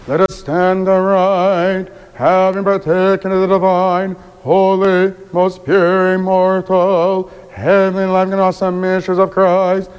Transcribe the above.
Let us stand aright, having partaken of the divine, holy, most pure, immortal, heavenly, life, and awesome mysteries of Christ,